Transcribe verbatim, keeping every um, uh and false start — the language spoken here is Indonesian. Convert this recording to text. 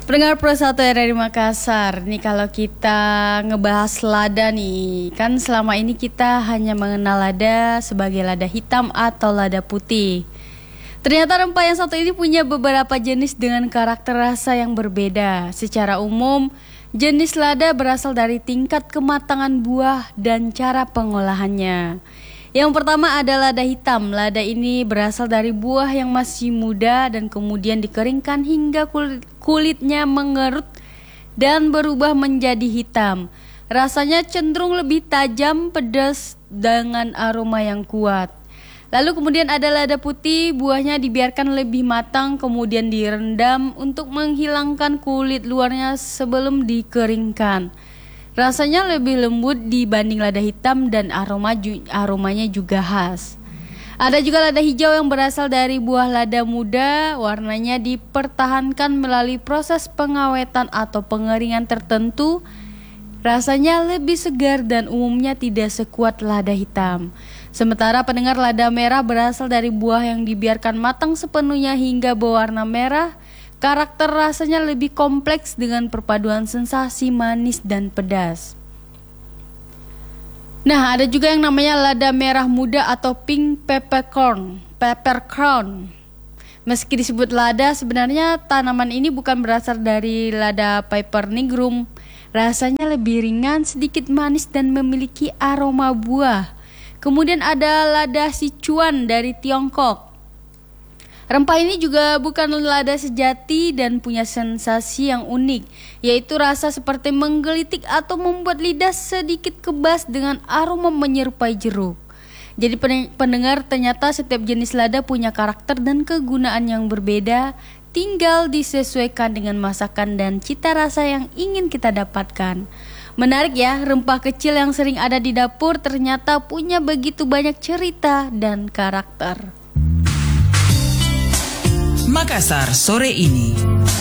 Pendengar Pro satu R R I Makassar, nih kalau kita ngebahas lada nih, kan selama ini kita hanya mengenal lada sebagai lada hitam atau lada putih. Ternyata rempah yang satu ini punya beberapa jenis dengan karakter rasa yang berbeda. Secara umum, jenis lada berasal dari tingkat kematangan buah dan cara pengolahannya. Yang pertama ada lada hitam. Lada ini berasal dari buah yang masih muda dan kemudian dikeringkan hingga kulit, kulitnya mengerut dan berubah menjadi hitam. Rasanya cenderung lebih tajam, pedas dengan aroma yang kuat. Lalu kemudian ada lada putih, buahnya dibiarkan lebih matang kemudian direndam untuk menghilangkan kulit luarnya sebelum dikeringkan. Rasanya lebih lembut dibanding lada hitam dan aroma ju- aromanya juga khas. Ada juga lada hijau yang berasal dari buah lada muda, warnanya dipertahankan melalui proses pengawetan atau pengeringan tertentu. Rasanya lebih segar dan umumnya tidak sekuat lada hitam. Sementara pendengar lada merah berasal dari buah yang dibiarkan matang sepenuhnya hingga berwarna merah. Karakter rasanya lebih kompleks dengan perpaduan sensasi manis dan pedas. Nah, ada juga yang namanya lada merah muda atau pink peppercorn. Peppercorn. Meski disebut lada, sebenarnya tanaman ini bukan berasal dari lada Piper nigrum. Rasanya lebih ringan, sedikit manis dan memiliki aroma buah. Kemudian ada lada Sichuan dari Tiongkok. Rempah ini juga bukan lada sejati dan punya sensasi yang unik, yaitu rasa seperti menggelitik atau membuat lidah sedikit kebas dengan aroma menyerupai jeruk. Jadi pendengar, ternyata setiap jenis lada punya karakter dan kegunaan yang berbeda, tinggal disesuaikan dengan masakan dan cita rasa yang ingin kita dapatkan. Menarik ya, rempah kecil yang sering ada di dapur ternyata punya begitu banyak cerita dan karakter. Makassar sore ini.